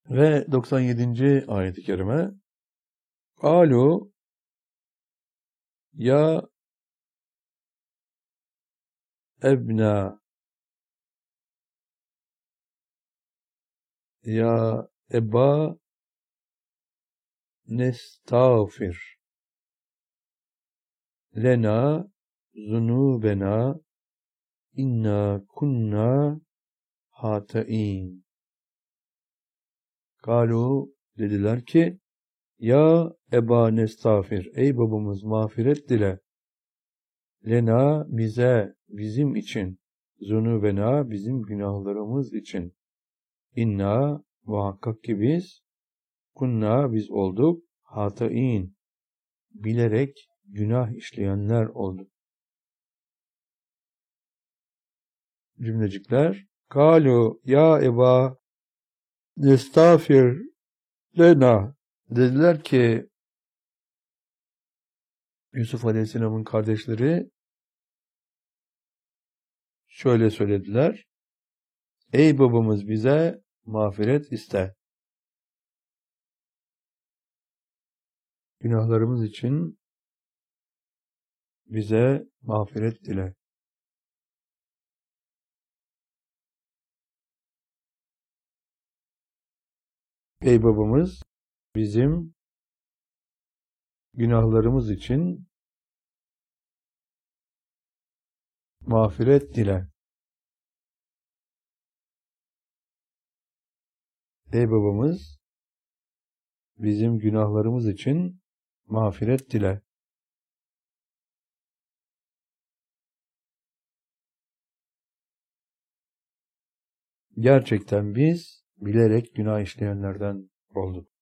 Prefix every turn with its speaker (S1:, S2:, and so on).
S1: Ve 97. ayet-i kerime Kalu ya ebna ya eba nestağfir lena zunubena inna kunna hatain. Kalu dediler ki ya eba nestağfir ey babamız mağfiret dile lena bize bizim için zunubena bizim günahlarımız için inna muhakkak ki biz kunna biz olduk hatain bilerek günah işleyenler olduk. Cümlecikler Kalu ya eba nestağfir lena dediler ki Yusuf Aleyhisselam'ın kardeşleri şöyle söylediler. Ey babamız bize mağfiret iste. Günahlarımız için bize mağfiret dile. Ey babamız bizim günahlarımız için mağfiret dile. Ey babamız bizim günahlarımız için mağfiret dile. Gerçekten biz bilerek günah işleyenlerden olduk.